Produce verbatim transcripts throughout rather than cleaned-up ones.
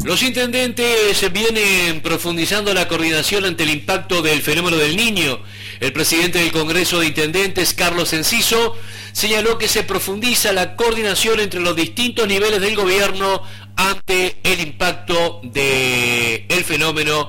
Los intendentes vienen profundizando la coordinación ante el impacto del fenómeno del Niño. El presidente del Congreso de Intendentes, Carlos Enciso, señaló que se profundiza la coordinación entre los distintos niveles del gobierno ante el impacto del fenómeno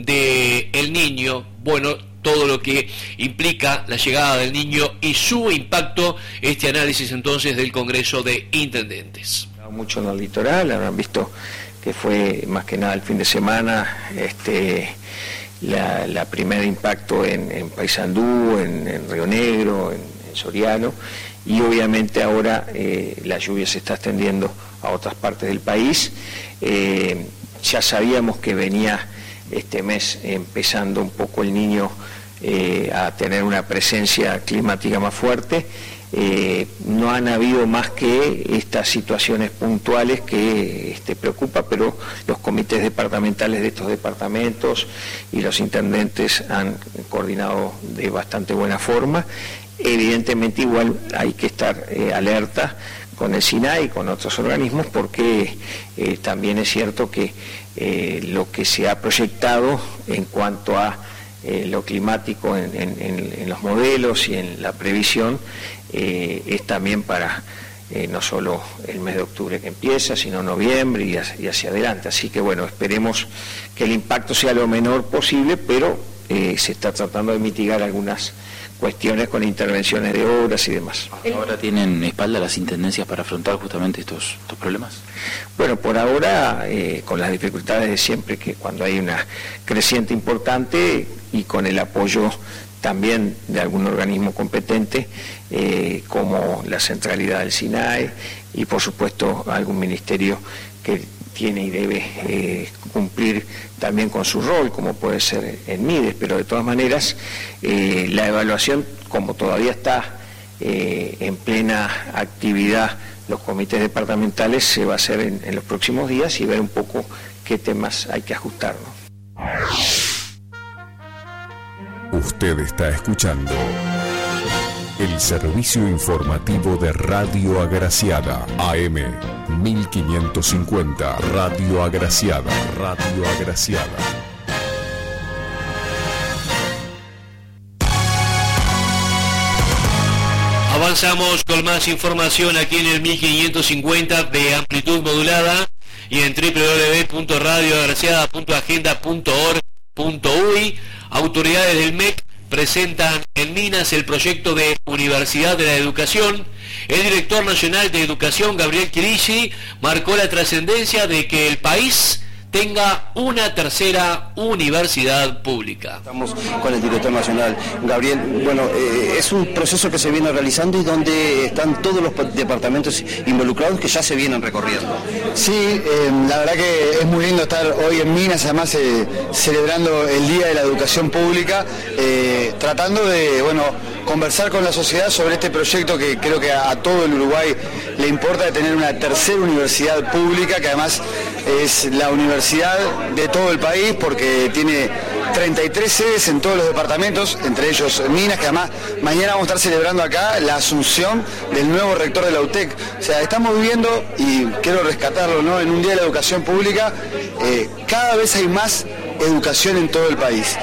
del Niño. Bueno, todo lo que implica la llegada del Niño y su impacto, este análisis entonces del Congreso de Intendentes. Mucho en el litoral, habrán visto que fue más que nada el fin de semana, este, la, la primer impacto en, en Paysandú, en, en Río Negro, en, en Soriano, y obviamente ahora eh, la lluvia se está extendiendo a otras partes del país. Eh, ya sabíamos que venía este mes empezando un poco el Niño eh, a tener una presencia climática más fuerte. Eh, no han habido más que estas situaciones puntuales que este, preocupa, pero los comités departamentales de estos departamentos y los intendentes han coordinado de bastante buena forma. Evidentemente igual hay que estar eh, alerta con el SINAI y con otros organismos, porque eh, también es cierto que eh, lo que se ha proyectado en cuanto a eh, lo climático en, en, en, en los modelos y en la previsión Eh, es también para eh, no solo el mes de octubre que empieza, sino noviembre y hacia, y hacia adelante. Así que bueno, esperemos que el impacto sea lo menor posible, pero eh, se está tratando de mitigar algunas cuestiones con intervenciones de obras y demás. ¿Ahora tienen espalda las intendencias para afrontar justamente estos, estos problemas? Bueno, por ahora, eh, con las dificultades de siempre, que cuando hay una creciente importante y con el apoyo también de algún organismo competente, eh, como la centralidad del SINAI y por supuesto algún ministerio que tiene y debe eh, cumplir también con su rol, como puede ser en MIDES, pero de todas maneras eh, la evaluación, como todavía está eh, en plena actividad los comités departamentales, se va a hacer en, en los próximos días y ver un poco qué temas hay que ajustar, ¿no? Usted está escuchando el servicio informativo de Radio Agraciada, A M mil quinientos cincuenta, Radio Agraciada, Radio Agraciada. Avanzamos con más información aquí en el mil quinientos cincuenta de amplitud modulada y en doble u doble u doble u punto radio agraciada punto agenda punto org punto u y. Autoridades del M E C presentan en Minas el proyecto de Universidad de la Educación. El director nacional de Educación, Gabriel Chirishi, marcó la trascendencia de que el país tenga una tercera universidad pública. Estamos con el director nacional, Gabriel. Bueno, eh, es un proceso que se viene realizando y donde están todos los departamentos involucrados que ya se vienen recorriendo. Sí, eh, la verdad que es muy lindo estar hoy en Minas, además eh, celebrando el Día de la Educación Pública, eh, tratando de, bueno, conversar con la sociedad sobre este proyecto que creo que a, a todo el Uruguay le importa, de tener una tercera universidad pública, que además es la universidad de todo el país, porque tiene treinta y tres sedes en todos los departamentos, entre ellos Minas, que además mañana vamos a estar celebrando acá la asunción del nuevo rector de la U T E C. O sea, estamos viviendo, y quiero rescatarlo, ¿no?, en un Día de la Educación Pública, eh, cada vez hay más educación en todo el país.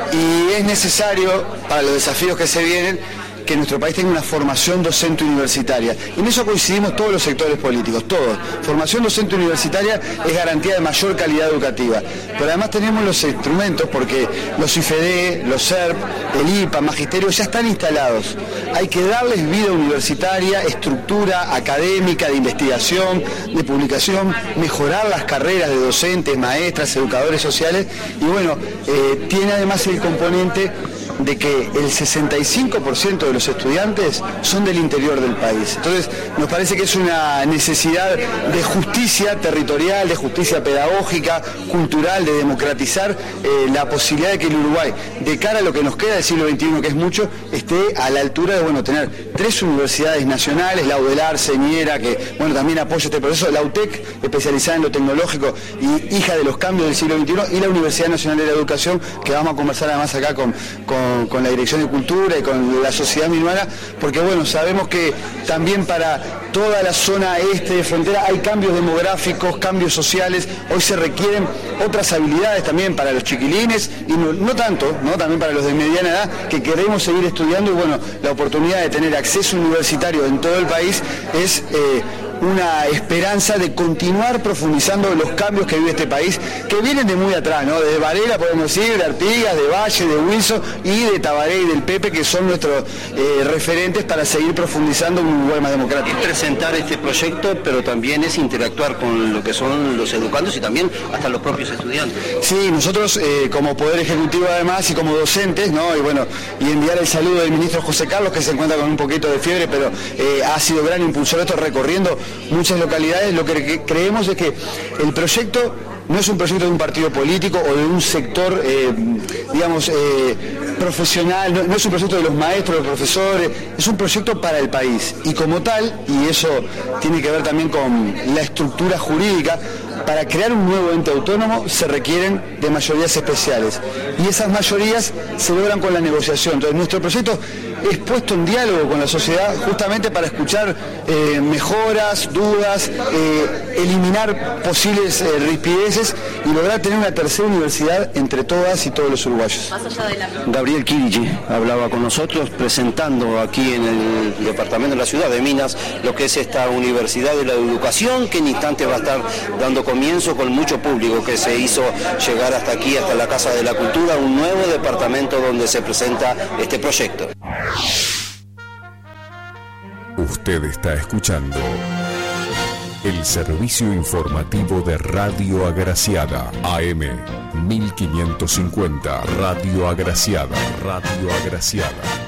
Y es necesario, para los desafíos que se vienen, que nuestro país tenga una formación docente universitaria. Y en eso coincidimos todos los sectores políticos, todos. Formación docente universitaria es garantía de mayor calidad educativa. Pero además tenemos los instrumentos, porque los I F E D E, los S E R P, el I P A, Magisterio, ya están instalados. Hay que darles vida universitaria, estructura académica, de investigación, de publicación, mejorar las carreras de docentes, maestras, educadores sociales. Y bueno, eh, tiene además el componente de que el sesenta y cinco por ciento de los estudiantes son del interior del país. Entonces, nos parece que es una necesidad de justicia territorial, de justicia pedagógica, cultural, de democratizar eh, la posibilidad de que el Uruguay, de cara a lo que nos queda del siglo veintiuno, que es mucho, esté a la altura de, bueno, tener tres universidades nacionales, la UDELAR, Señera, que, bueno, también apoya este proceso, la U T E C, especializada en lo tecnológico y hija de los cambios del siglo veintiuno, y la Universidad Nacional de la Educación, que vamos a conversar además acá con, con con la Dirección de Cultura y con la sociedad Sociedad Minuana, porque bueno, sabemos que también para toda la zona este de frontera hay cambios demográficos, cambios sociales, hoy se requieren otras habilidades también para los chiquilines, y no, no tanto, ¿no? También para los de mediana edad, que queremos seguir estudiando, y bueno, la oportunidad de tener acceso universitario en todo el país es eh, una esperanza de continuar profundizando los cambios que vive este país, que vienen de muy atrás, ¿no? Desde Varela, podemos decir, de Artigas, de Valle, de Wilson y de Tabaré y del Pepe, que son nuestros eh, referentes para seguir profundizando un Uruguay más democrático. Es presentar este proyecto, pero también es interactuar con lo que son los educandos y también hasta los propios estudiantes. Sí, nosotros eh, como Poder Ejecutivo además y como docentes, ¿no? Y bueno, y enviar el saludo del ministro José Carlos, que se encuentra con un poquito de fiebre, pero eh, ha sido gran impulsor de esto, recorriendo muchas localidades. Lo que creemos es que el proyecto no es un proyecto de un partido político o de un sector, eh, digamos, eh, profesional, no, no es un proyecto de los maestros, de los profesores, es un proyecto para el país. Y como tal, y eso tiene que ver también con la estructura jurídica, para crear un nuevo ente autónomo se requieren de mayorías especiales. Y esas mayorías se logran con la negociación. Entonces, nuestro proyecto es puesto en diálogo con la sociedad justamente para escuchar eh, mejoras, dudas, eh, eliminar posibles eh, rispideces y lograr tener una tercera universidad entre todas y todos los uruguayos. Más allá de la... Gabriel Kirigi hablaba con nosotros presentando aquí en el departamento de la ciudad de Minas lo que es esta Universidad de la Educación, que en instantes va a estar dando comienzo con mucho público que se hizo llegar hasta aquí, hasta la Casa de la Cultura, un nuevo departamento donde se presenta este proyecto. Usted está escuchando el servicio informativo de Radio Agraciada, A M mil quinientos cincuenta, Radio Agraciada, Radio Agraciada.